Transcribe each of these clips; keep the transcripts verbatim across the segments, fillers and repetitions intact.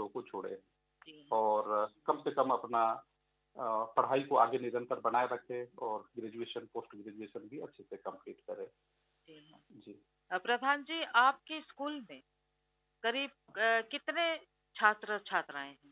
Show को छोड़े जी और कम से कम अपना अ, पढ़ाई को आगे निरंतर बनाए रखे और ग्रेजुएशन पोस्ट ग्रेजुएशन भी अच्छे से कंप्लीट करे। जी हाँ। जी। अ, प्रधान जी, आपके स्कूल में करीब अ, कितने छात्र छात्राएं हैं?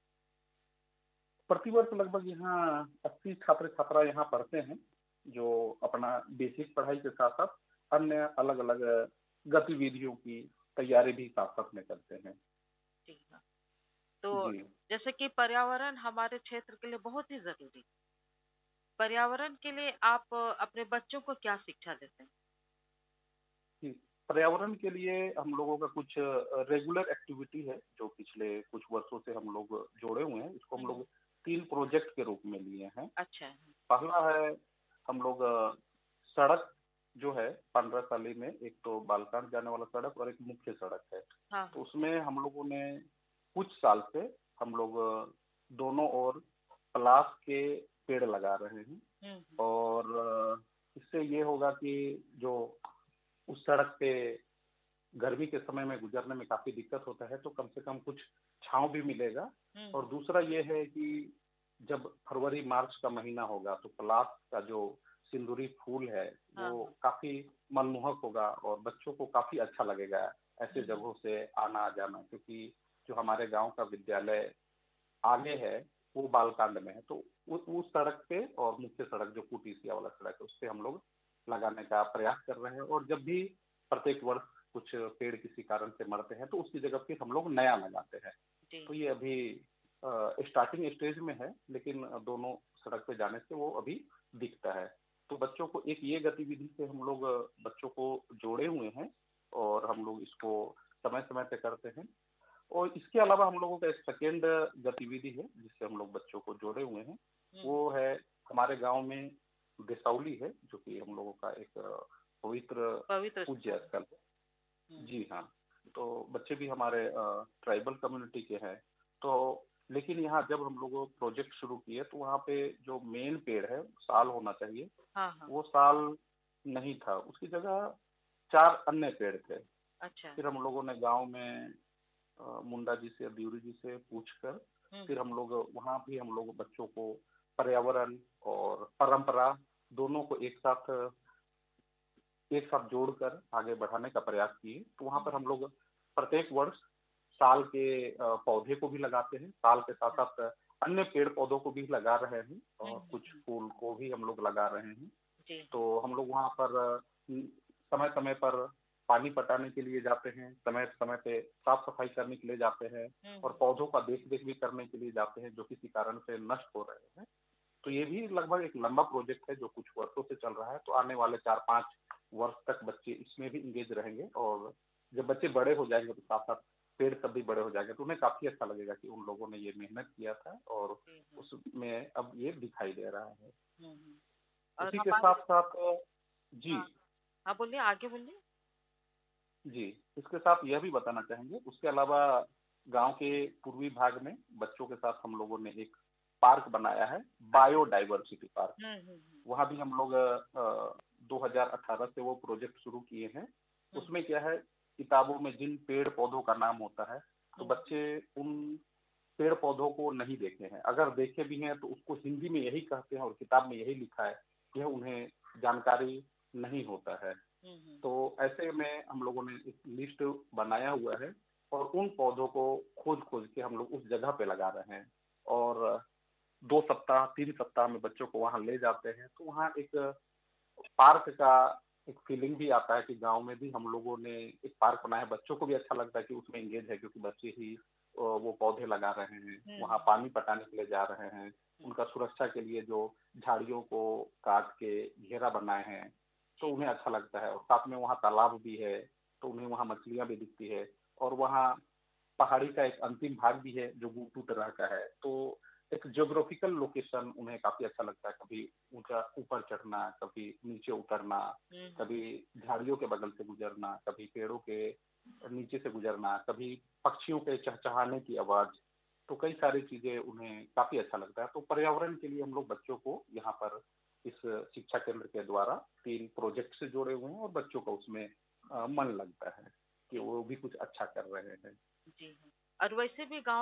प्रतिवर्ष लगभग यहाँ अस्सी छात्र छात्रा यहाँ पढ़ते हैं, जो अपना बेसिक पढ़ाई के साथ साथ अन्य अलग अलग गतिविधियों की तैयारी भी साथ साथ में करते हैं। जी हाँ। तो जी। जैसे कि पर्यावरण हमारे क्षेत्र के लिए बहुत ही जरूरी है। पर्यावरण के लिए आप अ, अपने बच्चों को क्या शिक्षा देते हैं? जी, पर्यावरण के लिए हम लोगों का कुछ रेगुलर एक्टिविटी है जो पिछले कुछ वर्षों से हम लोग जोड़े हुए हैं। इसको हम हम्म। लोग तीन प्रोजेक्ट के रूप में लिए हैं। अच्छा है। पहला है हम लोग अ, सड़क जो है पंद्रह साली में एक तो बालकाट जाने वाला सड़क और एक मुख्य सड़क है। हाँ तो हाँ। उसमें हम लोगों ने कुछ साल से हम लोग अ, दोनों ओर पलाश के पेड़ लगा रहे हैं हम्म हम्म। और अ, इससे ये होगा कि जो उस सड़क पे गर्मी के समय में गुजरने में काफी दिक्कत होता है, तो कम से कम कुछ छांव भी मिलेगा। हम्म और दूसरा ये है कि जब फरवरी मार्च का महीना होगा तो पलाश का जो सिंदूरी फूल है हाँ वो हाँ। काफी मनमोहक होगा और बच्चों को काफी अच्छा लगेगा ऐसे हम्म जगहों से आना जाना, क्योंकि जो हमारे गांव का विद्यालय आगे है वो बालकांड में है। तो उस उस सड़क पे और मुख्य सड़क जो कुटीसिया वाला सड़क है उस पे हम लोग लगाने का प्रयास कर रहे हैं। और जब भी प्रत्येक वर्ष कुछ पेड़ किसी कारण से मरते हैं तो उसकी जगह फिर हम लोग नया लगाते हैं। जी। तो ये अभी स्टार्टिंग स्टेज में है, लेकिन दोनों सड़क पे जाने से वो अभी दिखता है। तो बच्चों को एक ये गतिविधि से हम लोग अ, बच्चों को जोड़े हुए हैं और हम लोग इसको समय समय पे करते हैं। और इसके अलावा हम लोगों का एक सेकेंड गतिविधि है जिससे हम लोग बच्चों को जोड़े हुए हैं। हम्म। वो है हमारे गांव में देसावली है जो कि हम लोगों का एक अ, पवित्र पवित्र पूज्य स्थान। स्थल है। हम्म जी हाँ। तो बच्चे भी हमारे ट्राइबल कम्युनिटी के हैं। तो लेकिन यहाँ जब हम लोग प्रोजेक्ट शुरू किए तो वहाँ पे जो मेन पेड़ है साल होना चाहिए, हाँ हाँ। वो साल नहीं था, उसकी जगह चार अन्य पेड़ थे। अच्छा। फिर हम लोगों ने गांव में अ, मुंडा जी से ब्यूरी जी से पूछकर हम्म फिर हम लोग वहाँ भी हम लोग बच्चों को पर्यावरण और परंपरा दोनों को एक साथ एक साथ जोड़कर आगे बढ़ाने का प्रयास किए। तो वहाँ पर हम्म। हम लोग प्रत्येक वर्ष साल के अ, पौधे को भी लगाते हैं, साल के साथ अच्छा। साथ अन्य पेड़ पौधों को भी लगा रहे हैं हम्म और हम्म कुछ हम्म। फूल को भी हम लोग लगा रहे हैं। जी हाँ। तो हम लोग वहाँ पर समय समय पर पानी पटाने के लिए जाते हैं, समय समय पे साफ सफाई करने के लिए जाते हैं हम्म और हम्म। पौधों का देख रेख भी करने के लिए जाते हैं जो किसी कारण से नष्ट हो रहे हैं। तो ये भी लगभग एक लंबा प्रोजेक्ट है जो कुछ वर्षों से चल रहा है। तो आने वाले चार पांच वर्ष तक बच्चे इसमें भी इंगेज रहेंगे और जब बच्चे बड़े हो जाएंगे तो साथ साथ पेड़ सब भी बड़े हो जाएंगे तो उन्हें काफी अच्छा लगेगा कि उन लोगों ने ये मेहनत किया था और जी हाँ। उसमें अब ये दिखाई दे रहा है। हम्म हम्म। और उसी के हमारे। साथ साथ जी हाँ हाँ, बोलिए, आगे बोलिए। जी इसके साथ यह भी बताना चाहेंगे, उसके अलावा गांव के पूर्वी भाग में बच्चों के साथ हम लोगों ने एक पार्क बनाया है, अच्छा। Biodiversity park. हम्म हम्म हम्म। वहाँ भी हम लोग अ, दो हज़ार अठारह से वो प्रोजेक्ट शुरू किए हैं। हम्म उसमें क्या है, किताबों में जिन पेड़ पौधों का नाम होता है तो हम्म। बच्चे उन पेड़ पौधों को नहीं देखे हैं, अगर देखे भी हैं तो उसको हिंदी में यही कहते हैं और किताब में यही लिखा है, यह उन्हें जानकारी नहीं होता है। हम्म हम्म। तो ऐसे में हम लोगों ने एक लिस्ट बनाया हुआ है और उन पौधों को खोज खोज के हम लोग उस जगह पे लगा रहे हैं। और दो सप्ताह तीन सप्ताह में बच्चों को वहाँ ले जाते हैं तो वहाँ एक पार्क का एक फीलिंग भी आता है कि गांव में भी हम लोगों ने एक पार्क बनाया है। बच्चों को भी अच्छा लगता है कि उसमें एंगेज है क्योंकि बच्चे ही अ, वो पौधे लगा रहे हैं, वहाँ हम्म पानी पटाने के लिए जा रहे हैं, हम्म। उनका सुरक्षा के लिए जो झाड़ियों को काट के घेरा बनाए हैं तो जी। उन्हें अच्छा लगता है। और साथ में वहाँ तालाब भी है तो उन्हें वहाँ मछलियाँ भी दिखती है। और वहाँ पहाड़ी का एक अंतिम भाग भी है जो गुटू तरह का है। तो एक ज्योग्राफिकल लोकेशन उन्हें काफी अच्छा लगता है, कभी ऊंचा ऊपर चढ़ना, कभी नीचे उतरना, हम्म हम्म। कभी झाड़ियों के बगल से गुजरना, कभी पेड़ों के नीचे से गुजरना, कभी पक्षियों के चहचहाने की आवाज। तो कई सारी चीजें उन्हें काफी अच्छा लगता है। तो पर्यावरण के लिए हम लोग बच्चों को यहाँ पर इस शिक्षा केंद्र के द्वारा तीन प्रोजेक्ट से जोड़े हुए हैं और बच्चों का उसमें अ, मन लगता है कि जी वो भी कुछ अच्छा कर रहे हैं। जी हाँ। और वैसे भी गांव